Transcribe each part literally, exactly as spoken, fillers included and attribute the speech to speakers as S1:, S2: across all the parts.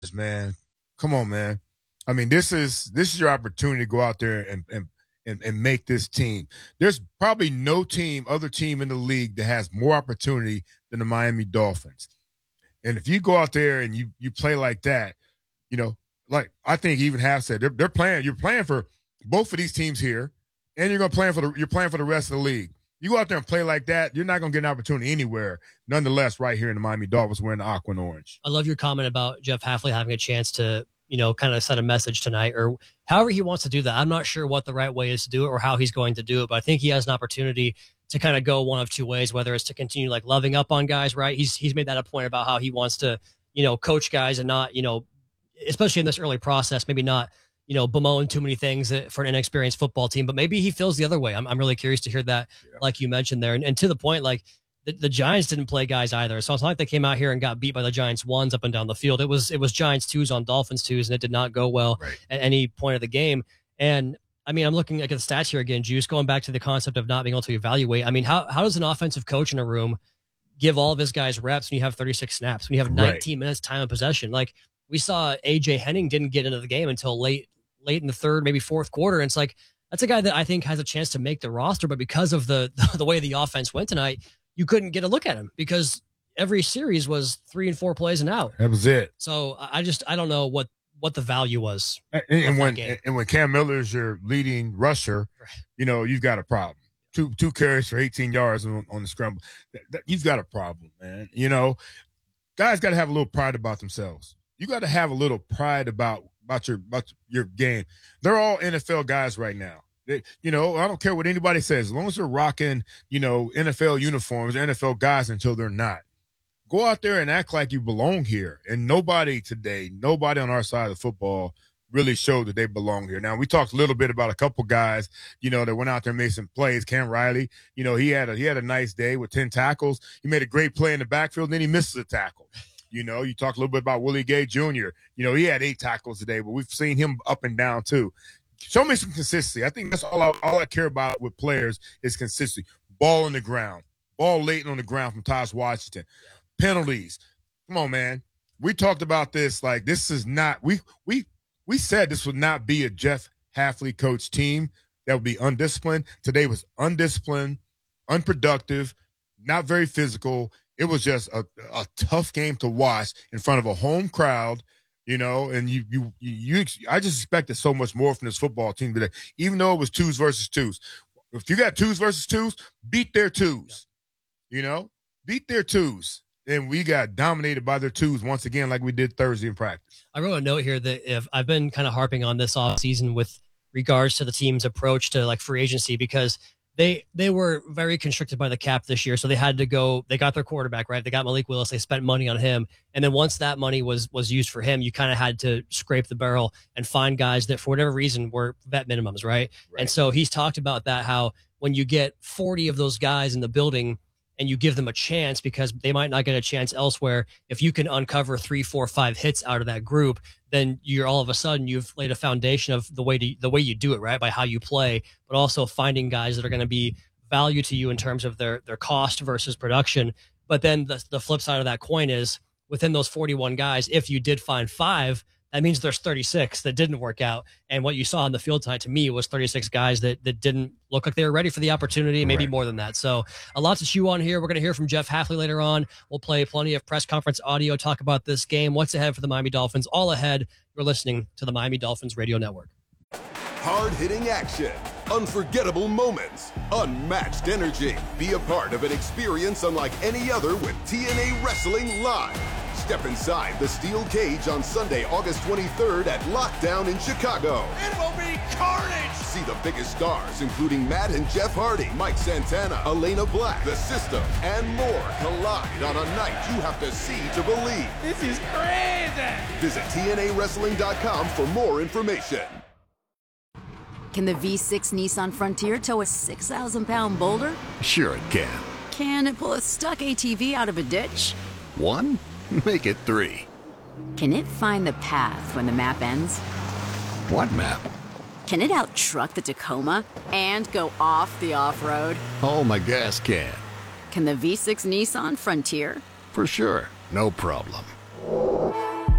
S1: man. Come on, man. I mean, this is this is your opportunity to go out there and and and, and make this team. There's probably no team, other team in the league that has more opportunity than the Miami Dolphins. And if you go out there and you you play like that, you know, like I think even half said they're, they're playing. You're playing for both of these teams here, and you're gonna plan for the you're playing for the rest of the league. You go out there and play like that, you're not gonna get an opportunity anywhere. Nonetheless, right here in the Miami Dolphins, wearing the aqua and orange.
S2: I love your comment about Jeff Hafley having a chance to, you know, kind of set a message tonight, or however he wants to do that. I'm not sure what the right way is to do it or how he's going to do it, but I think he has an opportunity to kind of go one of two ways, whether it's to continue like loving up on guys, right? He's he's made that a point about how he wants to, you know, coach guys and not, you know, especially in this early process, maybe not, you know, bemoan too many things for an inexperienced football team, but maybe he feels the other way. I'm I'm really curious to hear that, yeah. like you mentioned there. And, and to the point, like the, the Giants didn't play guys either. So it's not like they came out here and got beat by the Giants ones up and down the field. It was, it was Giants twos on Dolphins twos, and it did not go well right. at any point of the game. And I mean, I'm looking at the stats here again, Juice, going back to the concept of not being able to evaluate. I mean, how, how does an offensive coach in a room give all of his guys reps when you have thirty-six snaps, when you have nineteen right. minutes time of possession? Like we saw A J Henning didn't get into the game until late, late in the third, maybe fourth quarter. And it's like, that's a guy that I think has a chance to make the roster, but because of the, the way the offense went tonight, you couldn't get a look at him because every series was three and four plays and out.
S1: That was it.
S2: So I just, I don't know what, what the value was.
S1: And, and when, and when Cam Miller is your leading rusher, right. you know, you've got a problem. Two, two carries for eighteen yards on, on the scramble. That, that, you've got a problem, man. You know, guys got to have a little pride about themselves. You got to have a little pride about, about your, about your game. They're all N F L guys right now. They, you know, I don't care what anybody says. As long as they're rocking, you know, N F L uniforms, N F L guys until they're not. Go out there and act like you belong here. And nobody today, nobody on our side of football really showed that they belong here. Now, we talked a little bit about a couple guys, you know, that went out there and made some plays. Cam Riley, you know, he had a he had a nice day with ten tackles. He made a great play in the backfield, and then he misses a tackle. You know, you talked a little bit about Willie Gay Junior You know, he had eight tackles today, but we've seen him up and down too. Show me some consistency. I think that's all I, all I care about with players is consistency. Ball on the ground. Ball late on the ground from Taj Washington. Penalties. Come on, man. We talked about this. Like, this is not – we we we said this would not be a Jeff Hafley coach team that would be undisciplined. Today was undisciplined, unproductive, not very physical. It was just a, a tough game to watch in front of a home crowd. You know, and you, you, you, you, I just expected so much more from this football team today, even though it was twos versus twos. If you got twos versus twos, beat their twos, you know, beat their twos. And we got dominated by their twos once again, like we did Thursday in practice.
S2: I wrote a note here that if I've been kind of harping on this off season with regards to the team's approach to like free agency, because They they were very constricted by the cap this year, so they had to go. They got their quarterback, right? They got Malik Willis. They spent money on him, and then once that money was was used for him, you kind of had to scrape the barrel and find guys that, for whatever reason, were vet minimums, right? right? And so he's talked about that, how when you get forty of those guys in the building and you give them a chance, because they might not get a chance elsewhere, if you can uncover three, four, five hits out of that group, then you're all of a sudden you've laid a foundation of the way to, the way you do it, right? By how you play, but also finding guys that are going to be value to you in terms of their, their cost versus production. But then the, the flip side of that coin is within those forty-one guys, if you did find five, that means there's thirty-six that didn't work out. And what you saw on the field tonight to me was thirty-six guys that, that didn't look like they were ready for the opportunity, maybe right. more than that. So a lot to chew on here. We're going to hear from Jeff Hafley later on. We'll play plenty of press conference audio, talk about this game, what's ahead for the Miami Dolphins, all ahead. You're listening to the Miami Dolphins Radio Network.
S3: Hard-hitting action, unforgettable moments, unmatched energy. Be a part of an experience unlike any other with T N A Wrestling Live. Step inside the steel cage on Sunday, August twenty-third at Lockdown in Chicago.
S4: It will be carnage!
S3: See the biggest stars, including Matt and Jeff Hardy, Mike Santana, Elena Black, The System, and more collide on a night you have to see to believe.
S4: This is crazy!
S3: Visit T N A wrestling dot com for more information.
S5: Can the V six Nissan Frontier tow a six thousand pound boulder?
S6: Sure it can.
S5: Can it pull a stuck A T V out of a ditch?
S6: One? Make it three.
S5: Can it find the path when the map ends?
S6: What map?
S5: Can it out-truck the Tacoma and go off the off-road?
S6: Oh, my gas can.
S5: Can the V six Nissan Frontier?
S6: For sure. No problem.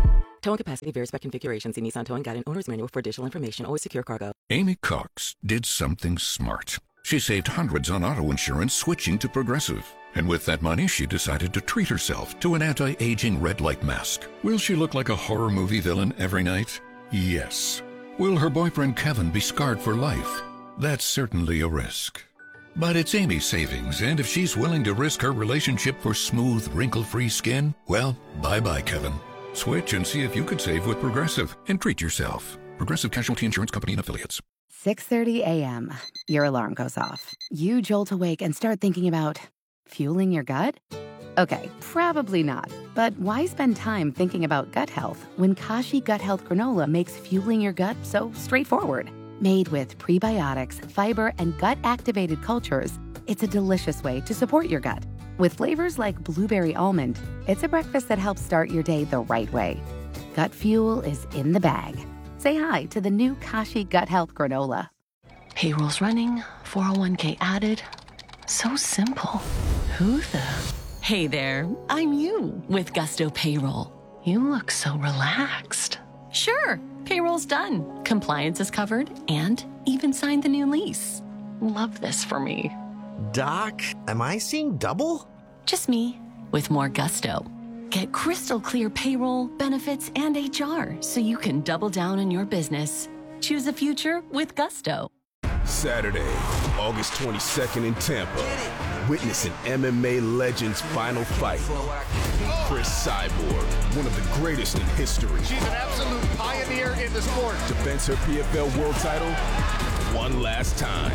S7: Towing capacity varies by configuration. See Nissan Towing Guide and Owner's Manual for additional information. Always secure cargo.
S8: Amy Cox did something smart. She saved hundreds on auto insurance switching to Progressive. And with that money, she decided to treat herself to an anti-aging red light mask. Will she look like a horror movie villain every night? Yes. Will her boyfriend Kevin be scarred for life? That's certainly a risk. But it's Amy's savings, and if she's willing to risk her relationship for smooth, wrinkle-free skin, well, bye-bye, Kevin. Switch and see if you could save with Progressive and treat yourself. Progressive Casualty Insurance Company and Affiliates.
S9: six thirty a.m. Your alarm goes off. You jolt awake and start thinking about fueling your gut? Okay, probably not. But why spend time thinking about gut health when Kashi Gut Health Granola makes fueling your gut so straightforward? Made with prebiotics, fiber, and gut-activated cultures, it's a delicious way to support your gut. With flavors like blueberry almond, it's a breakfast that helps start your day the right way. Gut fuel is in the bag. Say hi to the new Kashi Gut Health Granola.
S10: Payroll's running, four oh one k added. So simple. Who the?
S11: Hey there, I'm you with Gusto Payroll.
S10: You look so relaxed.
S11: Sure, payroll's done. Compliance is covered and even signed the new lease.
S10: Love this for me.
S12: Doc, am I seeing double?
S11: Just me with more gusto. Get crystal clear payroll, benefits, and H R so you can double down on your business. Choose a future with Gusto.
S3: Saturday, August twenty-second in Tampa. Witness an M M A legend's final fight. Chris Cyborg, one of the greatest in history.
S4: She's an absolute pioneer in the sport.
S3: Defends her P F L world title one last time.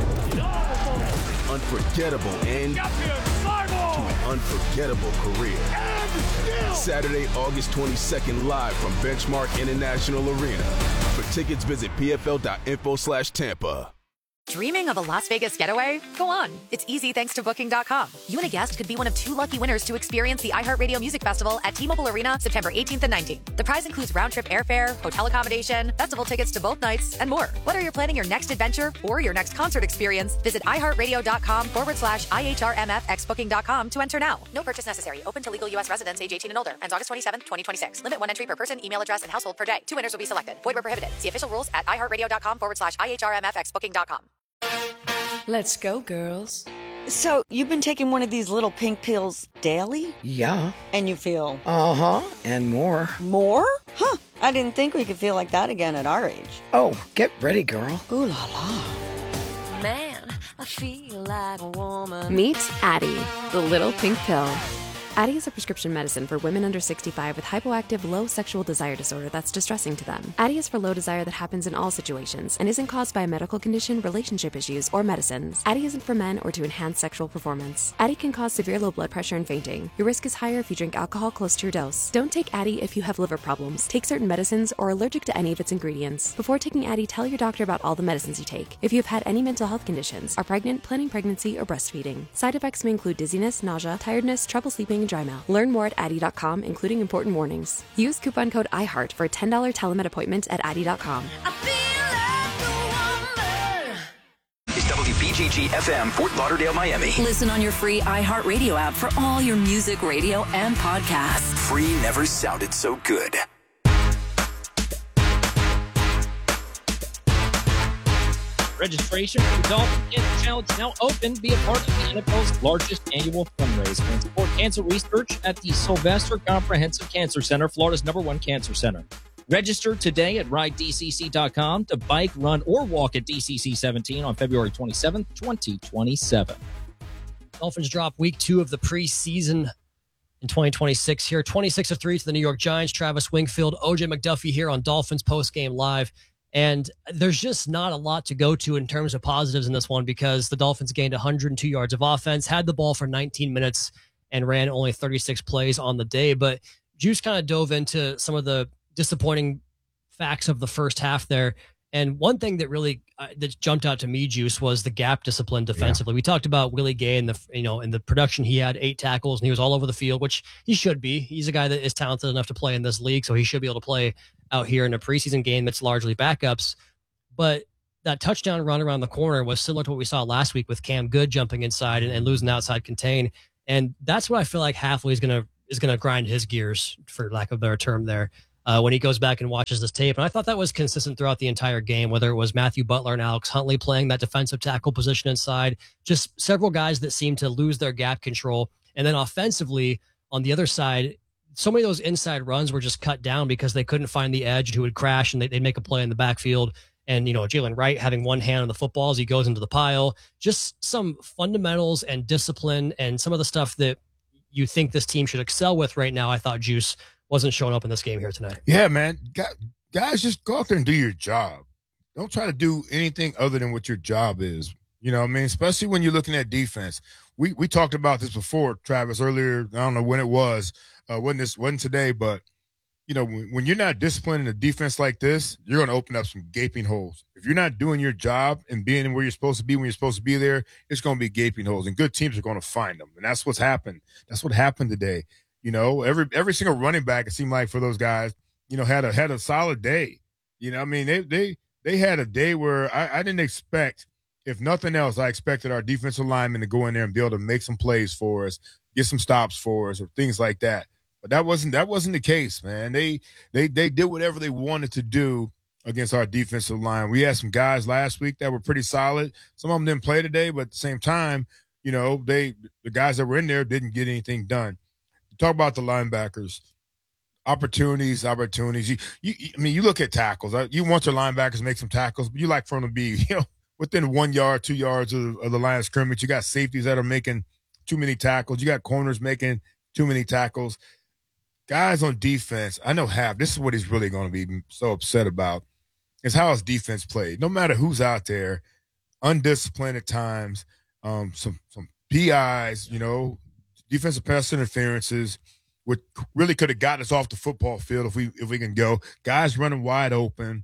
S3: Unforgettable end to an unforgettable career. Saturday, August twenty-second, live from Benchmark International Arena. For tickets, visit pfl.info slash Tampa.
S13: Dreaming of a Las Vegas getaway? Go on. It's easy thanks to Booking dot com. You and a guest could be one of two lucky winners to experience the iHeartRadio Music Festival at T-Mobile Arena September eighteenth and nineteenth. The prize includes round-trip airfare, hotel accommodation, festival tickets to both nights, and more. Whether you're planning your next adventure or your next concert experience, visit iHeartRadio.com forward slash IHRMFX Booking dot com to enter now. No purchase necessary. Open to legal U S residents age eighteen and older. Ends August twenty-seventh, twenty twenty-six. Limit one entry per person, email address, and household per day. Two winners will be selected. Void where prohibited. See official rules at iHeartRadio.com forward slash IHRMFX Booking dot com.
S14: Let's go, girls. So, you've been taking one of these little pink pills daily?
S15: Yeah.
S14: And you feel?
S15: Uh-huh, and more.
S14: More? Huh, I didn't think we could feel like that again at our age.
S15: Oh, get ready, girl.
S14: Ooh la la.
S16: Man, I feel like a woman.
S17: Meet Addyi, the little pink pill. Addyi is a prescription medicine for women under sixty-five with hypoactive low sexual desire disorder that's distressing to them. Addyi is for low desire that happens in all situations and isn't caused by a medical condition, relationship issues, or medicines. Addyi isn't for men or to enhance sexual performance. Addyi can cause severe low blood pressure and fainting. Your risk is higher if you drink alcohol close to your dose. Don't take Addyi if you have liver problems, take certain medicines, or are allergic to any of its ingredients. Before taking Addyi, tell your doctor about all the medicines you take. If you have had any mental health conditions, are pregnant, planning pregnancy, or breastfeeding. Side effects may include dizziness, nausea, tiredness, trouble sleeping, and dry mouth. Learn more at Addyi dot com, including important warnings. Use coupon code iHeart for a ten dollars telemed appointment at Addyi dot com.
S18: It's W B G G F M, Fort Lauderdale, Miami.
S11: Listen on your free iHeartRadio app for all your music, radio, and podcasts.
S18: Free never sounded so good.
S19: Registration for the Dolphin Cancer Challenge is now open. Be a part of the N F L's largest annual fundraiser and support cancer research at the Sylvester Comprehensive Cancer Center, Florida's number one cancer center. Register today at ride D C C dot com to bike, run, or walk at D C C seventeen on February twenty-seventh, twenty twenty-seven.
S2: Dolphins drop week two of the preseason in twenty twenty-six here. twenty-six to three to the New York Giants. Travis Wingfield, O J McDuffie here on Dolphins Postgame Live. And there's just not a lot to go to in terms of positives in this one because the Dolphins gained one hundred two yards of offense, had the ball for nineteen minutes, and ran only thirty-six plays on the day. But Juice kind of dove into some of the disappointing facts of the first half there. And one thing that really uh, that jumped out to me, Juice, was the gap discipline defensively. Yeah. We talked about Willie Gay and the you know in the production. He had eight tackles and he was all over the field, which he should be. He's a guy that is talented enough to play in this league, so he should be able to play out here in a preseason game that's largely backups. But that touchdown run around the corner was similar to what we saw last week with Cam Good jumping inside and, and losing outside contain. And that's what I feel like Hafley is gonna is gonna grind his gears, for lack of a better term there. uh, when he goes back and watches this tape. And I thought that was consistent throughout the entire game, whether it was Matthew Butler and Alex Huntley playing that defensive tackle position inside, just several guys that seemed to lose their gap control. And then offensively, on the other side, so many of those inside runs were just cut down because they couldn't find the edge who would crash and they, they'd make a play in the backfield. And, you know, Jalen Wright having one hand on the football as he goes into the pile, just some fundamentals and discipline and some of the stuff that you think this team should excel with right now. I thought Juice wasn't showing up in this game here tonight.
S1: Yeah, man. Guys, just go out there and do your job. Don't try to do anything other than what your job is. You know what I mean? Especially when you're looking at defense. We we talked about this before, Travis, earlier. I don't know when it was. Uh, wasn't this wasn't today, but you know, when, when you're not disciplined in a defense like this, you're going to open up some gaping holes. If you're not doing your job and being where you're supposed to be when you're supposed to be there, it's going to be gaping holes, and good teams are going to find them. And that's what's happened. That's what happened today. You know, every every single running back, it seemed like for those guys, you know, had a had a solid day. You know, I mean, they they they had a day where I, I didn't expect, if nothing else, I expected our defensive linemen to go in there and be able to make some plays for us, get some stops for us, or things like that. But that wasn't that wasn't the case, man. They they they did whatever they wanted to do against our defensive line. We had some guys last week that were pretty solid. Some of them didn't play today, but at the same time, you know, they the guys that were in there didn't get anything done. Talk about the linebackers, opportunities, opportunities. You, you, I mean, you look at tackles. You want your linebackers to make some tackles, but you like for them to be, you know, within one yard, two yards of, of the line of scrimmage. You got safeties that are making too many tackles. You got corners making too many tackles. Guys on defense, I know half. This is what he's really going to be so upset about, is how his defense played. No matter who's out there, undisciplined at times, um, some some P Is, you know, defensive pass interferences, which really could have gotten us off the football field if we if we can go. Guys running wide open.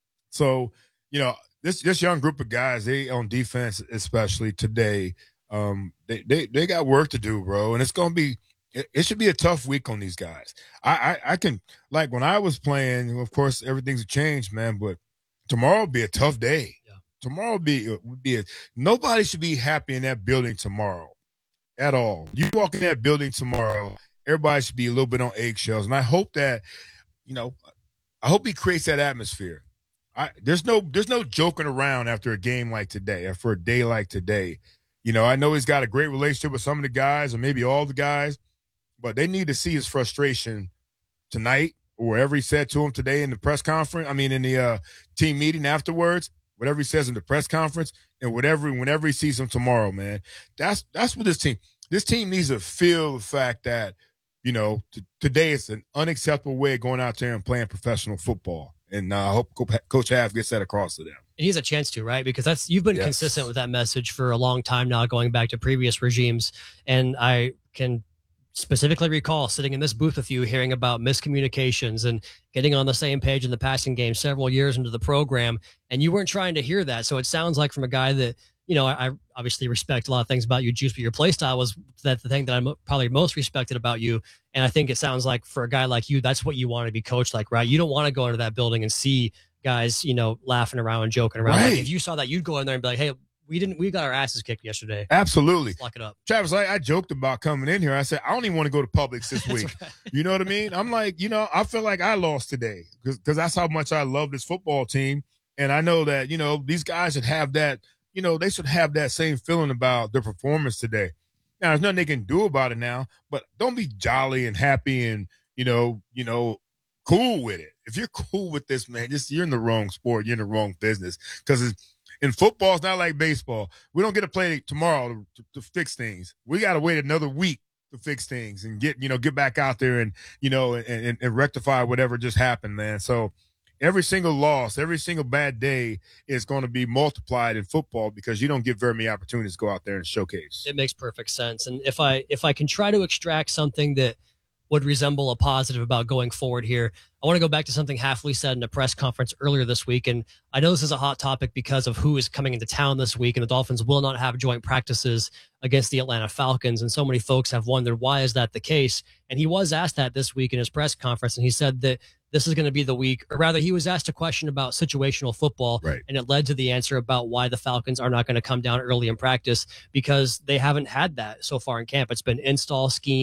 S1: So, you know, this this young group of guys, they on defense especially today, um, they they they got work to do, bro. And it's gonna be it, it should be a tough week on these guys. I, I I can, like, when I was playing, of course everything's changed, man, but tomorrow will be a tough day. Yeah. Tomorrow will be would be a, nobody should be happy in that building tomorrow. At all. You walk in that building tomorrow, everybody should be a little bit on eggshells. And I hope that, you know, I hope he creates that atmosphere. I, there's no there's no joking around after a game like today, after a day like today. You know, I know he's got a great relationship with some of the guys, or maybe all the guys, but they need to see his frustration tonight, or whatever he said to him today in the press conference. I mean, in the uh, team meeting afterwards, whatever he says in the press conference, and whatever whenever he sees him tomorrow, man. That's that's what this team this team needs to feel the fact that, you know, t- today is an unacceptable way of going out there and playing professional football. And uh, I hope Co- Coach Half gets that across to them.
S2: And he has a chance to, right? Because that's you've been yes. consistent with that message for a long time now, going back to previous regimes. And I can specifically recall sitting in this booth with you, hearing about miscommunications and getting on the same page in the passing game several years into the program, and you weren't trying to hear that. So it sounds like, from a guy that, you know, I, I obviously respect a lot of things about you, Juice, but your play style was that the thing that I'm probably most respected about you. And I think it sounds like, for a guy like you, that's what you want to be coached like, right? You don't want to go into that building and see guys, you know, laughing around and joking around.
S1: Right.
S2: Like, if you saw that, you'd go in there and be like, hey, we didn't, we got our asses kicked yesterday.
S1: Absolutely.
S2: Lock it up.
S1: Travis, I, I joked about coming in here. I said, I don't even want to go to Publix this week. Right. You know what I mean? I'm like, you know, I feel like I lost today because that's how much I love this football team. And I know that, you know, these guys should have that, you know, they should have that same feeling about their performance today. Now, there's nothing they can do about it now, but don't be jolly and happy and, you know, you know, cool with it. If you're cool with this, man, just you're in the wrong sport. You're in the wrong business, because in football, it's not like baseball. We don't get to play tomorrow to, to, to fix things. We got to wait another week to fix things and get, you know, get back out there and, you know, and, and, and rectify whatever just happened, man. So every single loss, every single bad day is going to be multiplied in football, because you don't get very many opportunities to go out there and showcase.
S2: It makes perfect sense. And if I if I can try to extract something that would resemble a positive about going forward here, I want to go back to something Hafley said in a press conference earlier this week. And I know this is a hot topic because of who is coming into town this week, and the Dolphins will not have joint practices against the Atlanta Falcons. And so many folks have wondered, why is that the case? And he was asked that this week in his press conference, and he said that this is going to be the week, or rather he was asked a question about situational football,
S1: right,
S2: and it led to the answer about why the Falcons are not going to come down early in practice, because they haven't had that so far in camp. It's been install scheme,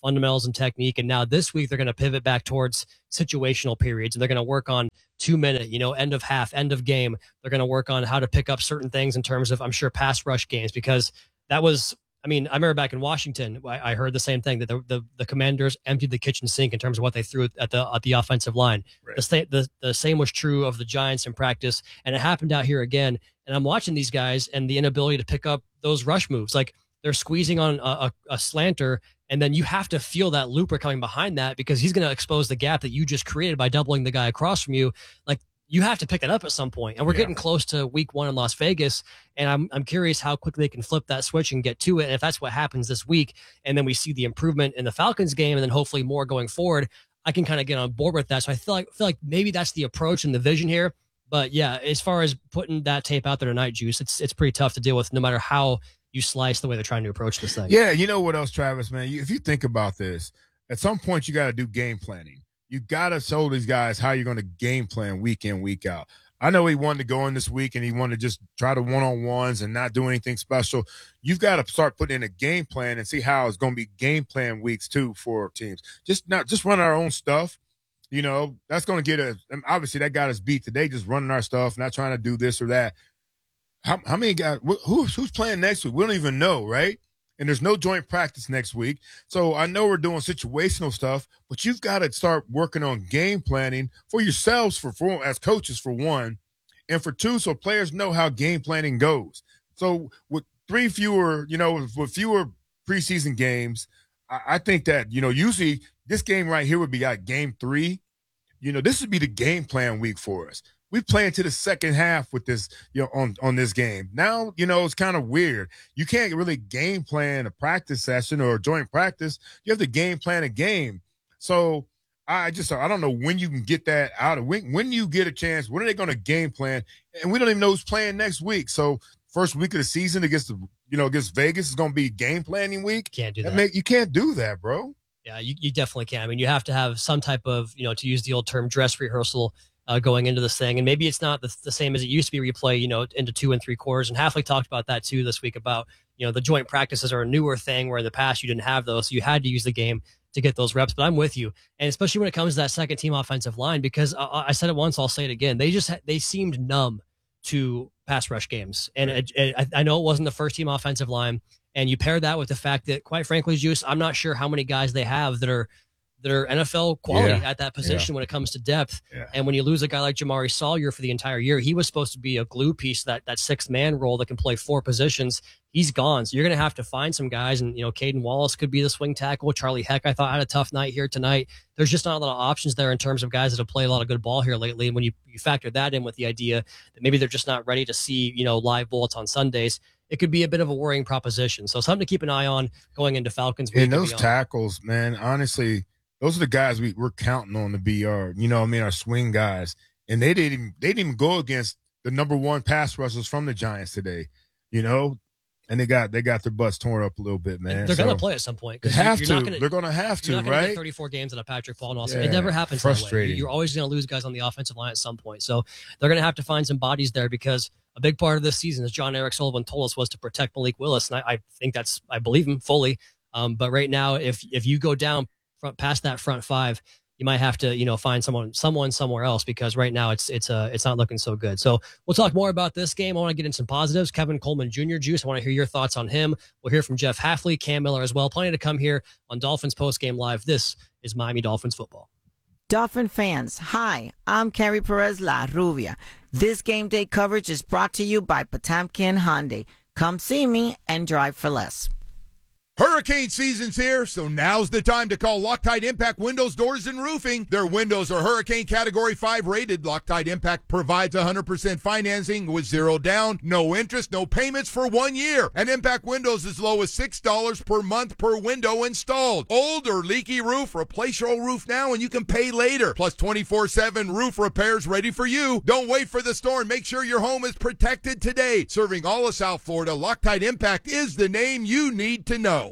S2: fundamentals and technique. And now this week, they're going to pivot back towards situational periods, and they're going to work on two minute, you know, end of half, end of game. They're going to work on how to pick up certain things in terms of, I'm sure, pass rush games, because that was, I mean, I remember back in Washington, I, I heard the same thing, that the, the the Commanders emptied the kitchen sink in terms of what they threw at the at the offensive line. Right. The, sta- the the same was true of the Giants in practice, and it happened out here again. And I'm watching these guys and the inability to pick up those rush moves. Like, they're squeezing on a, a, a slanter, and then you have to feel that looper coming behind that, because he's going to expose the gap that you just created by doubling the guy across from you. Like, you have to pick it up at some point. And we're yeah. getting close to week one in Las Vegas. And I'm I'm curious how quickly they can flip that switch and get to it. And if that's what happens this week, and then we see the improvement in the Falcons game, and then hopefully more going forward, I can kind of get on board with that. So I feel like feel like maybe that's the approach and the vision here. But yeah, as far as putting that tape out there tonight, Juice, it's it's pretty tough to deal with, no matter how you slice the way they're trying to approach this thing.
S1: Yeah, you know what else, Travis, man? You, if you think about this, at some point you got to do game planning. You got to show these guys how you're going to game plan week in, week out. I know he wanted to go in this week and he wanted to just try the one-on-ones and not do anything special. You've got to start putting in a game plan and see how it's going to be game plan weeks too for teams. Just not just run our own stuff. You know, that's going to get us. Obviously, that got us beat today, just running our stuff, not trying to do this or that. How, how many guys? Who's who's playing next week? We don't even know, right? And there's no joint practice next week. So I know we're doing situational stuff, but you've got to start working on game planning for yourselves, for, for as coaches, for one, and for two, so players know how game planning goes. So with three fewer, you know, with fewer preseason games, I, I think that, you know, usually this game right here would be like game three. You know, this would be the game plan week for us. We play into the second half with this, you know, on, on this game. Now, you know, it's kind of weird. You can't really game plan a practice session or a joint practice. You have to game plan a game. So I just, I don't know when you can get that out of, when, when you get a chance, when are they going to game plan? And we don't even know who's playing next week. So first week of the season against the, you know, against Vegas is going to be game planning week.
S2: Can't do that.
S1: that make, you can't do that, bro.
S2: Yeah, you, you definitely can. I mean, you have to have some type of, you know, to use the old term, dress rehearsal Uh, going into this thing. And maybe it's not the, the same as it used to be, where you play, you know, into two and three quarters. And Halfley talked about that too this week, about, you know, the joint practices are a newer thing, where in the past you didn't have those. So you had to use the game to get those reps. But I'm with you. And especially when it comes to that second team offensive line, because uh, I said it once, I'll say it again. They just, they seemed numb to pass rush games. And it, it, I know it wasn't the first team offensive line. And you pair that with the fact that, quite frankly, Juice, I'm not sure how many guys they have that are that are N F L quality yeah. at that position yeah. when it comes to depth. Yeah. And when you lose a guy like Jamari Sawyer for the entire year, he was supposed to be a glue piece, that that sixth man role that can play four positions. He's gone. So you're going to have to find some guys. And, you know, Caden Wallace could be the swing tackle. Charlie Heck, I thought, had a tough night here tonight. There's just not a lot of options there in terms of guys that have played a lot of good ball here lately. And when you, you factor that in with the idea that maybe they're just not ready to see, you know, live bullets on Sundays, it could be a bit of a worrying proposition. So something to keep an eye on going into Falcons week.
S1: And those tackles, man, honestly, those are the guys we, we're counting on to be our, you know, I mean, our swing guys. And they didn't even, they didn't even go against the number one pass rushers from the Giants today, you know, and they got they got their butts torn up a little bit, man.
S2: And they're
S1: so,
S2: going to play at some point.
S1: They have
S2: you're
S1: to.
S2: Not gonna,
S1: they're going to have to,
S2: you're not
S1: right?
S2: Get thirty-four games in a Patrick Paul and also
S1: yeah,
S2: it never happens
S1: frustrating.
S2: that way. You're always going to lose guys on the offensive line at some point. So they're going to have to find some bodies there, because a big part of this season, as John Eric Sullivan told us, was to protect Malik Willis. And I, I think that's, I believe him fully. Um, but right now, if if you go down front past that front five, you might have to, you know, find someone, someone somewhere else, because right now it's it's uh it's not looking so good. So we'll talk more about this game. I want to get into some positives. Kevin Coleman Junior Juice, I want to hear your thoughts on him. We'll hear from Jeff Halfley, Cam Miller as well. Plenty to come here on Dolphins Post Game Live. This is Miami Dolphins football.
S20: Dolphin fans, hi, I'm Carrie Perez La Rubia. This game day coverage is brought to you by Potamkin Hyundai. Come see me and drive for less.
S21: Hurricane season's here, so now's the time to call Loctite Impact Windows, Doors, and Roofing. Their windows are Hurricane Category five rated. Loctite Impact provides one hundred percent financing with zero down, no interest, no payments for one year. And Impact Windows as low as six dollars per month per window installed. Old or leaky roof, replace your old roof now and you can pay later. Plus twenty-four seven roof repairs ready for you. Don't wait for the storm. Make sure your home is protected today. Serving all of South Florida, Loctite Impact is the name you need to know.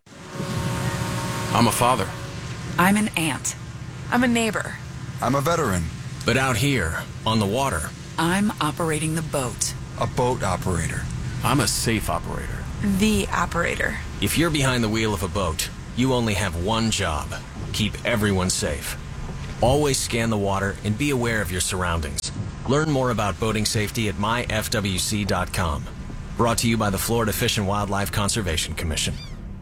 S22: I'm a father.
S23: I'm an aunt. I'm a neighbor.
S24: I'm a veteran.
S22: But out here, on the water,
S23: I'm operating the boat.
S24: A boat operator.
S22: I'm a safe operator.
S23: The operator.
S22: If you're behind the wheel of a boat, you only have one job: keep everyone safe. Always scan the water and be aware of your surroundings. Learn more about boating safety at my f w c dot com. Brought to you by the Florida Fish and Wildlife Conservation Commission.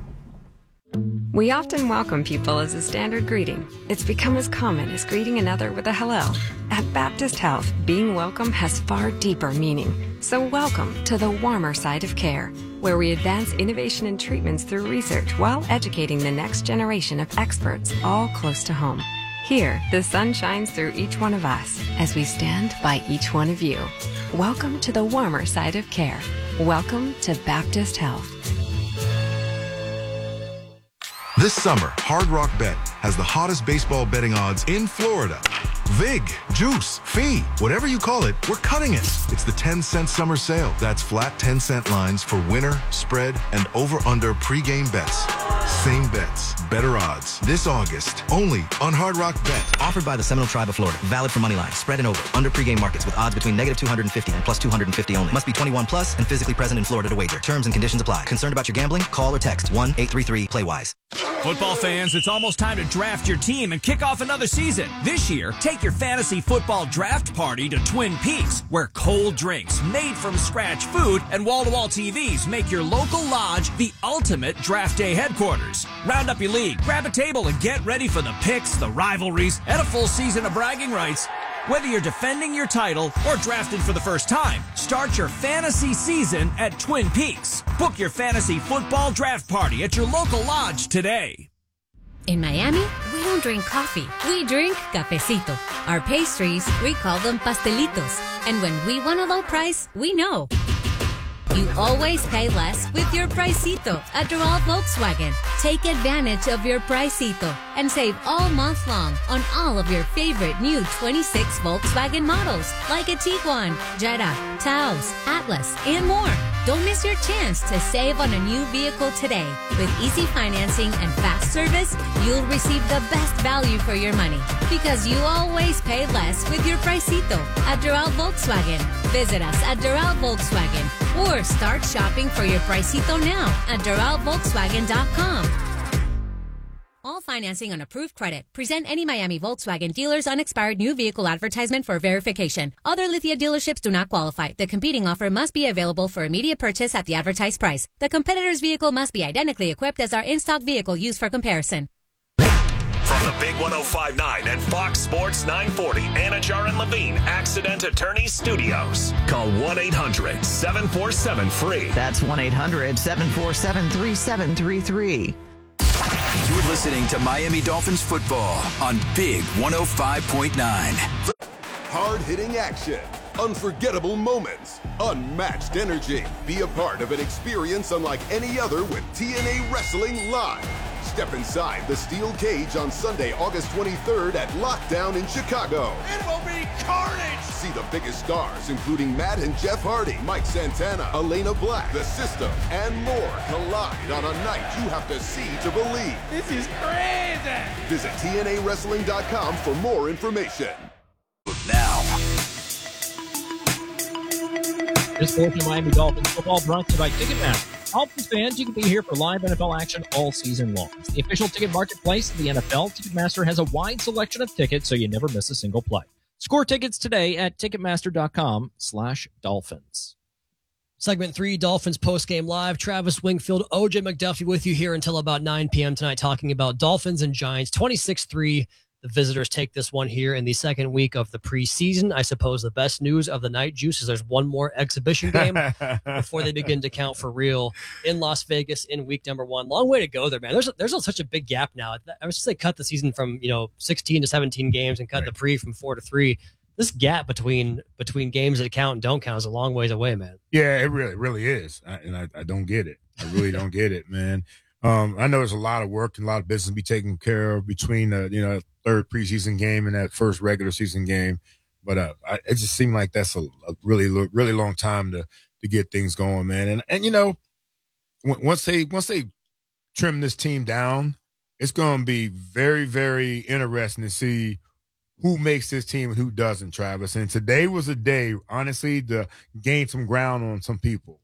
S5: We often welcome people as a standard greeting. It's become as common as greeting another with a hello. At Baptist Health, being welcome has far deeper meaning. So welcome to the warmer side of care, where we advance innovation and treatments through research while educating the next generation of experts, all close to home. Here, the sun shines through each one of us as we stand by each one of you. Welcome to the warmer side of care. Welcome to Baptist Health.
S6: This summer, Hard Rock Bet has the hottest baseball betting odds in Florida. Vig, Juice, Fee, whatever you call it, we're cutting it. It's the ten cent summer sale. That's flat ten cent lines for winner, spread, and over-under pregame bets. Same bets, better odds. This August, only on Hard Rock Bet.
S7: Offered by the Seminole Tribe of Florida. Valid for moneyline, spread, and over. Under pregame markets with odds between negative two hundred fifty and plus two hundred fifty only. Must be twenty-one plus and physically present in Florida to wager. Terms and conditions apply. Concerned about your gambling? Call or text one eight three three play wise.
S24: Football fans, it's almost time to draft your team and kick off another season. This year, take your fantasy football draft party to Twin Peaks, where cold drinks, made from scratch food, and wall-to-wall T Vs make your local lodge the ultimate draft day headquarters. Round up your league, grab a table, and get ready for the picks, the rivalries, and a full season of bragging rights. Whether you're defending your title or drafting for the first time, start your fantasy season at Twin Peaks. Book your fantasy football draft party at your local lodge today.
S25: In Miami, we don't drink coffee. We drink cafecito. Our pastries, we call them pastelitos. And when we want a low price, we know. You always pay less with your Pricito at Doral Volkswagen. Take advantage of your Pricito and save all month long on all of your favorite new twenty-six Volkswagen models like a Tiguan, Jetta, Taos, Atlas, and more. Don't miss your chance to save on a new vehicle today. With easy financing and fast service, you'll receive the best value for your money because you always pay less with your Pricito at Doral Volkswagen. Visit us at Doral Volkswagen or start shopping for your Pricito now at Doral Volkswagen dot com. All financing on approved credit. Present any Miami Volkswagen dealer's unexpired new vehicle advertisement for verification. Other Lithia dealerships do not qualify. The competing offer must be available for immediate purchase at the advertised price. The competitor's vehicle must be identically equipped as our in-stock vehicle used for comparison.
S26: From the Big one oh five point nine and Fox Sports nine forty, Anajar and Levine Accident Attorney Studios. Call one eight hundred seven four seven free.
S20: That's one eight hundred seven four seven three seven three three.
S18: You're listening to Miami Dolphins football on Big one oh five point nine.
S3: Hard-hitting action, unforgettable moments, unmatched energy. Be a part of an experience unlike any other with T N A Wrestling Live. Step inside the steel cage on Sunday, August twenty-third at Lockdown in Chicago.
S4: It will be carnage!
S3: See the biggest stars, including Matt and Jeff Hardy, Mike Santana, Elena Black, The System, and more collide on a night you have to see to believe.
S4: This is crazy!
S3: Visit T N A wrestling dot com for more information.
S18: Now.
S19: This portion of Miami Dolphins football brought to you by Ticketmaster. Dolphins fans, you can be here for live N F L action all season long. It's the official ticket marketplace of the N F L. Ticketmaster has a wide selection of tickets, so you never miss a single play. Score tickets today at Ticketmaster.com slash Dolphins.
S2: Segment three, Dolphins postgame live. Travis Wingfield, O J McDuffie with you here until about nine p.m. tonight talking about Dolphins and Giants. twenty-six three. The visitors take this one here in the second week of the preseason. I suppose the best news of the night, Juice, is there's one more exhibition game before they begin to count for real in Las Vegas in week number one. Long way to go there, man. There's a, there's a, such a big gap now. I was just like cut the season from, you know, sixteen to seventeen games and cut right. the pre from four to three. This gap between between games that count and don't count is a long ways away, man.
S1: Yeah, it really, really is. I, and I, I don't get it. I really don't get it, man. Um, I know there's a lot of work and a lot of business to be taken care of between the, you know, third preseason game and that first regular season game. But uh, I, it just seemed like that's a, a really, really long time to to get things going, man. And, and you know, w- once they once they trim this team down, it's going to be very, very interesting to see who makes this team and who doesn't, Travis. And today was a day, honestly, to gain some ground on some people.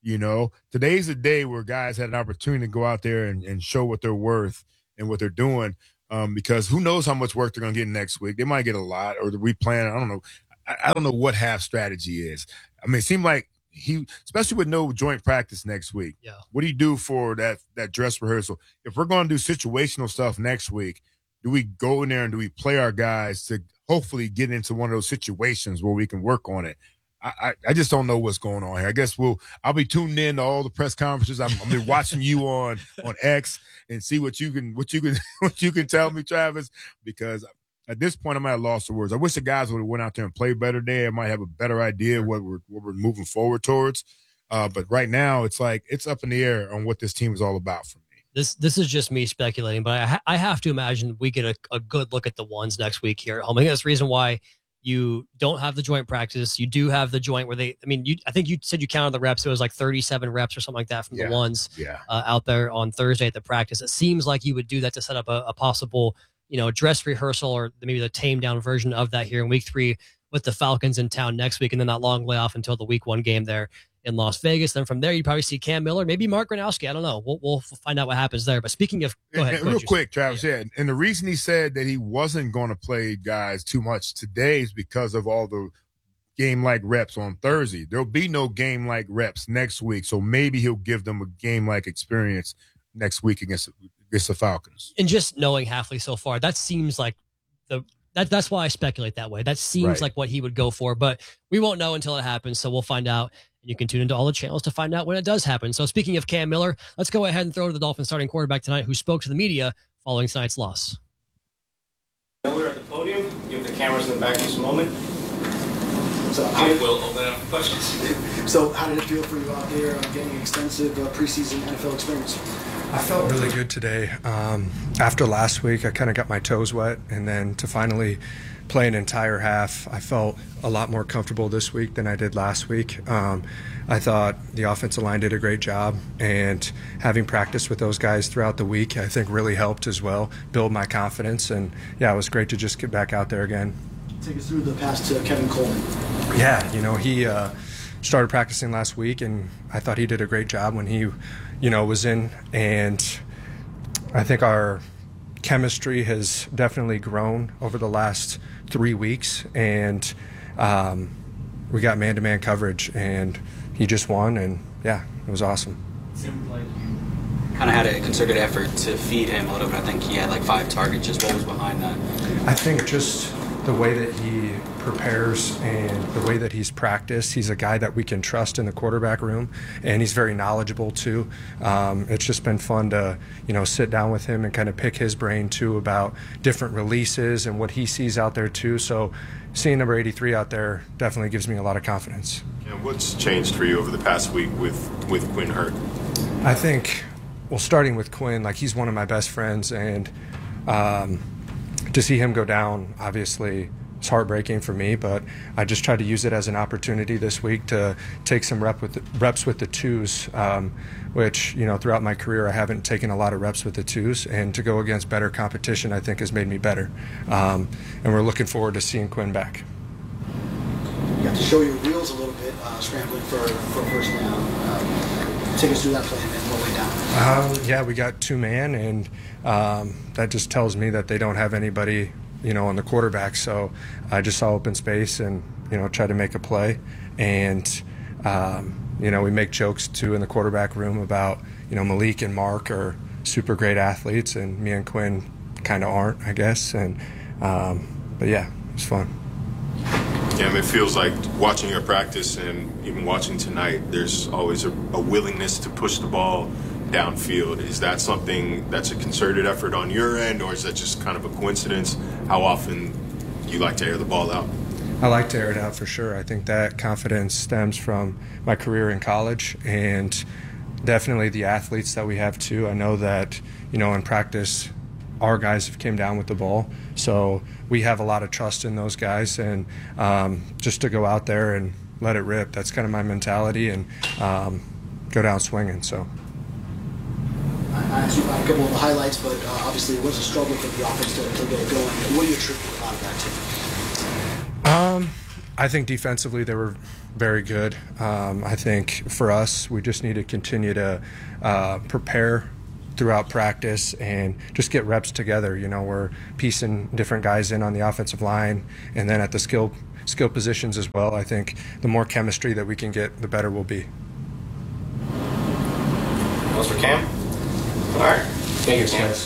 S1: You know, today's a day where guys had an opportunity to go out there and, and show what they're worth and what they're doing. Um, because who knows how much work they're going to get next week. They might get a lot, or the replan. I don't know. I, I don't know what half strategy is. I mean, it seemed like he, especially with no joint practice next week.
S2: Yeah.
S1: What do you do for that, that dress rehearsal? If we're going to do situational stuff next week, do we go in there and do we play our guys to hopefully get into one of those situations where we can work on it? I, I just don't know what's going on here. I guess we'll I'll be tuned in to all the press conferences. I'm, I'm be watching you on on X and see what you can what you can what you can tell me, Travis. Because at this point, I might have lost the words. I wish the guys would have went out there and played better there. I might have a better idea what we're what we're moving forward towards. Uh, but right now, it's like it's up in the air on what this team is all about for me.
S2: This this is just me speculating, but I ha- I have to imagine we get a, a good look at the ones next week here at home. I think that's the reason why you don't have the joint practice. You do have the joint where they, I mean, you, I think you said you counted the reps. It was like thirty-seven reps or something like that from
S1: Yeah.
S2: the ones
S1: Yeah.
S2: uh, out there on Thursday at the practice. It seems like you would do that to set up a, a possible, you know, dress rehearsal or maybe the tamed down version of that here in week three with the Falcons in town next week. And then that long layoff until the week one game there in Las Vegas. Then from there, you probably see Cam Miller, maybe Mark Gronowski. I don't know. We'll, we'll find out what happens there. But speaking of, go
S1: And-
S2: ahead.
S1: and
S2: go
S1: real
S2: ahead,
S1: quick, Travis, yeah. And the reason he said that he wasn't going to play guys too much today is because of all the game-like reps on Thursday. There'll be no game-like reps next week, so maybe he'll give them a game-like experience next week against, against the Falcons.
S2: And just knowing Halfley so far, that seems like the that that's why I speculate that way. That seems
S1: Right.
S2: like what he would go for, but we won't know until it happens. So we'll find out. And you can tune into all the channels to find out when it does happen. So speaking of Cam Miller, let's go ahead and throw to the Dolphins starting quarterback tonight, who spoke to the media following tonight's loss.
S8: Miller at the podium. Give the cameras in the back just a moment.
S9: So
S8: I will open it up for questions.
S9: So how did it feel for you out there uh, getting extensive uh, preseason N F L experience?
S10: I felt really good today. Um, after last week, I kind of got my toes wet, and then to finally play an entire half, I felt a lot more comfortable this week than I did last week. Um, I thought the offensive line did a great job, and having practiced with those guys throughout the week, I think really helped as well, build my confidence, and yeah, it was great to just get back out there again.
S9: Take us through the pass to Kevin Coleman.
S10: Yeah, you know, he uh, started practicing last week, and I thought he did a great job when he, you know, was in. And I think our chemistry has definitely grown over the last three weeks. And um, we got man-to-man coverage, and he just won. And, yeah, it was awesome.
S8: It seemed like you kind of had a concerted effort to feed him a little bit. I think he had like five targets. Just what was behind that?
S10: I think just the way that he prepares and the way that he's practiced, he's a guy that we can trust in the quarterback room, and he's very knowledgeable too. Um, it's just been fun to, you know, sit down with him and kind of pick his brain too about different releases and what he sees out there too. So seeing number eighty-three out there definitely gives me a lot of confidence.
S12: And what's changed for you over the past week with, with Quinn hurt?
S10: I think, well, starting with Quinn, like he's one of my best friends, and um, to see him go down, obviously, it's heartbreaking for me, but I just tried to use it as an opportunity this week to take some rep with the, reps with the twos, um, which, you know, throughout my career I haven't taken a lot of reps with the twos, and to go against better competition I think has made me better. Um, and we're looking forward to seeing Quinn back.
S9: You got to show your wheels a little bit, uh, scrambling for, for first down. Uh, take us through that play and then what went down.
S10: Um, yeah, we got two man, and um, that just tells me that they don't have anybody, you know, on the quarterback. So I just saw open space and, you know, tried to make a play. And, um, you know, we make jokes too in the quarterback room about, you know, Malik and Mark are super great athletes, and me and Quinn kind of aren't, I guess. And, um, but yeah, it was fun.
S12: Yeah, I mean, it feels like watching your practice and even watching tonight, there's always a, a willingness to push the ball downfield. Is that something that's a concerted effort on your end, or is that just kind of a coincidence? How often do you like to air the ball out?
S10: I like to air it out for sure. I think that confidence stems from my career in college, and definitely the athletes that we have too. I know that, you know, in practice, our guys have came down with the ball, so we have a lot of trust in those guys, and um, just to go out there and let it rip, that's kind of my mentality, and um, go down swinging. So
S9: I asked you about a couple of the highlights, but uh, obviously it was a struggle for the offense to, to get it going. What do you attribute a lot of that to?
S10: Um, I think defensively they were very good. Um, I think for us, we just need to continue to uh, prepare throughout practice and just get reps together. You know, we're piecing different guys in on the offensive line and then at the skill skill positions as well. I think the more chemistry that we can get, the better we'll be.
S11: Those for Cam. All right. Thank you, Cam.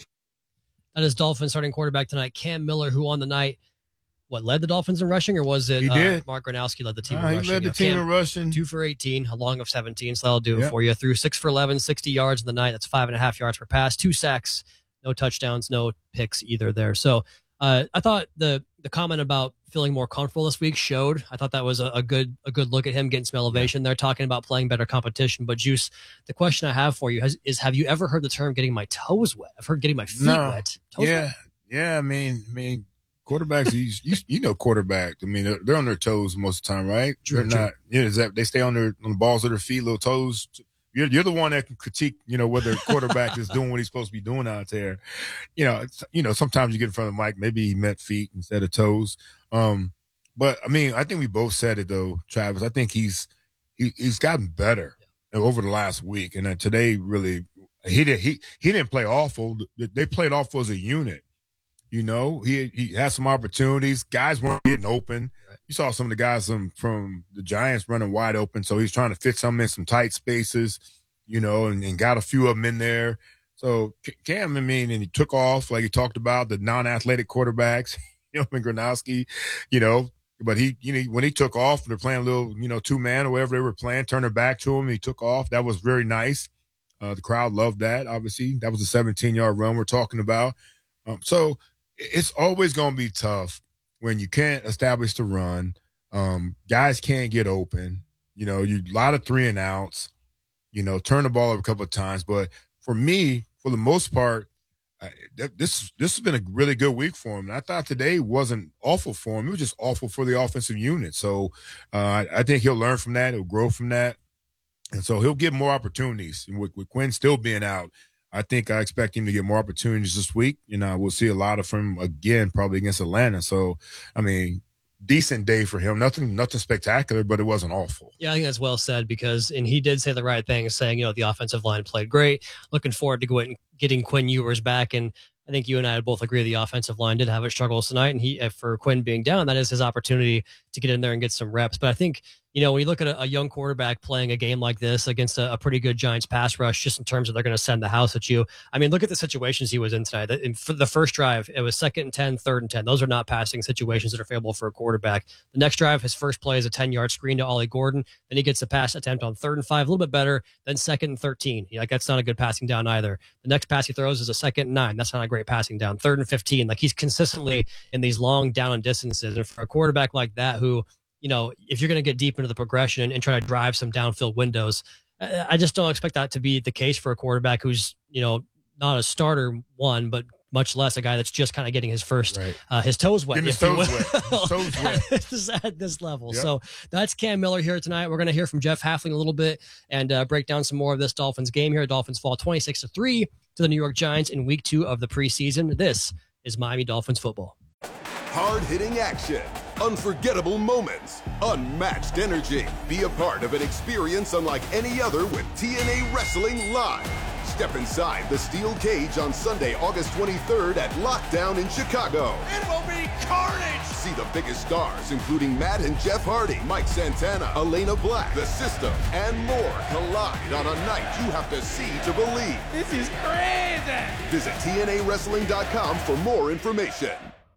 S2: That is Dolphins starting quarterback tonight, Cam Miller, who on the night, what, led the Dolphins in rushing, or was it
S1: He did.
S2: Uh, Mark Gronowski led the team
S1: Uh,
S2: in
S1: he
S2: rushing?
S1: led the
S2: You know,
S1: team
S2: Cam,
S1: in rushing.
S2: Two for eighteen, a long of seventeen, so that'll do it
S1: Yep.
S2: for you. Threw six for eleven, sixty yards in the night. That's five and a half yards per pass, two sacks, no touchdowns, no picks either there. So uh, I thought the the comment about feeling more comfortable this week showed. I thought that was a, a good a good look at him getting some elevation. They're talking about playing better competition. But Juice, the question I have for you has, is: have you ever heard the term "getting my toes wet"? I've heard "getting my feet
S1: No.
S2: wet." Toes
S1: yeah,
S2: wet?
S1: yeah. I mean, I mean, quarterbacks. you, you you know, quarterback. I mean, they're, they're on their toes most of the time, right?
S2: True,
S1: they're
S2: true.
S1: not. Yeah, is that they stay on their on the balls of their feet, little toes. You're you're the one that can critique, you know, whether quarterback is doing what he's supposed to be doing out there. You know, it's, you know, sometimes you get in front of the mic, maybe he meant feet instead of toes. Um, but I mean, I think we both said it though, Travis. I think he's he, he's gotten better over the last week, and then today really he did he he didn't play awful. They played awful as a unit. You know, he he had some opportunities. Guys weren't getting open. You saw some of the guys from, from the Giants running wide open, so he's trying to fit some in some tight spaces, you know, and, and got a few of them in there. So Cam, I mean, and he took off like he talked about the non-athletic quarterbacks, you know, and Gronowski, you know, but he, you know, when he took off, they're playing a little, you know, two man or whatever they were playing, turned their back to him, he took off. That was very nice. Uh, the crowd loved that. Obviously, that was a seventeen yard run we're talking about. Um, so it's always going to be tough when you can't establish the run. Um, guys can't get open. You know, you a lot of three and outs. You know, turn the ball over a couple of times. But for me, for the most part, I, th- this this has been a really good week for him. And I thought today wasn't awful for him. It was just awful for the offensive unit. So uh, I, I think he'll learn from that. He'll grow from that. And so he'll get more opportunities. And with, with Quinn still being out, I think I expect him to get more opportunities this week. You know, we'll see a lot of him again, probably against Atlanta. So, I mean, decent day for him. Nothing, nothing spectacular, but it wasn't awful.
S2: Yeah, I think that's well said because, and he did say the right thing, saying, you know, the offensive line played great. Looking forward to going, getting Quinn Ewers back. And I think you and I both agree the offensive line did have its struggles tonight. And he, for Quinn being down, that is his opportunity to get in there and get some reps. But I think, you know, when you look at a, a young quarterback playing a game like this against a, a pretty good Giants pass rush, just in terms of they're going to send the house at you. I mean, look at the situations he was in tonight. In, for the first drive, it was second and ten, third and ten. Those are not passing situations that are favorable for a quarterback. The next drive, his first play is a ten-yard screen to Ollie Gordon. Then he gets a pass attempt on third and five, a little bit better. Then second and thirteen. Like, that's not a good passing down either. The next pass he throws is a second and nine. That's not a great passing down. Third and fifteen. Like, he's consistently in these long down and distances. And for a quarterback like that who, you know, if you're going to get deep into the progression and, and try to drive some downfield windows, I, I just don't expect that to be the case for a quarterback who's, you know, not a starter one, but much less a guy that's just kind of getting his first, right. uh, his toes wet.
S1: Getting his toes wet. His toes wet.
S2: at, this, at this level.
S1: Yep.
S2: So that's Cam Miller here tonight. We're going to hear from Jeff Halfling a little bit and uh, break down some more of this Dolphins game here. Dolphins fall twenty-six to three to the New York Giants in week two of the preseason. This is Miami Dolphins football.
S3: Hard-hitting action, unforgettable moments, unmatched energy. Be a part of an experience unlike any other with T N A Wrestling Live. Step inside the steel cage on Sunday, August twenty-third at Lockdown in Chicago.
S4: It will be carnage!
S3: See the biggest stars, including Matt and Jeff Hardy, Mike Santana, Elena Black, The System, and more collide on a night you have to see to believe.
S4: This is crazy!
S3: Visit T N A wrestling dot com for more information.